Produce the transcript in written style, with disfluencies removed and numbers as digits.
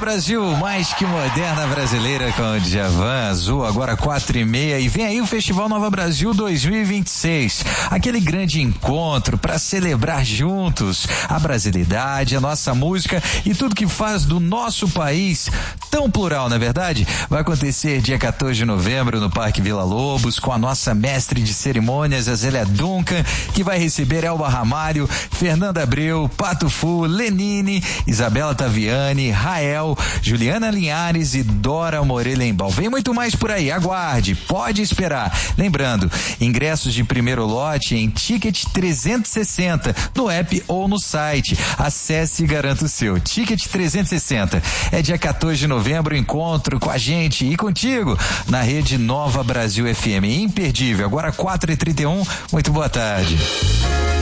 Brasil, mais que moderna brasileira com o Djavan, Azul, agora 4:30, e vem aí o Festival Nova Brasil 2026, aquele grande encontro para celebrar juntos a brasilidade, a nossa música e tudo que faz do nosso país tão plural, não é verdade? Vai acontecer dia 14 de novembro no Parque Vila Lobos, com a nossa mestre de cerimônias, a Zélia Duncan, que vai receber Elba Ramalho, Fernanda Abreu, Pato Fu, Lenine, Isabela Taviani, Rael, Juliana Linhares e Dora Morelenbaum. Vem muito mais por aí, aguarde, pode esperar. Lembrando, ingressos de primeiro lote em Ticket 360, no app ou no site. Acesse e garanta o seu. Ticket 360. É dia 14 de novembro, encontro com a gente e contigo na rede Nova Brasil FM. Imperdível. Agora 4:31. Muito boa tarde.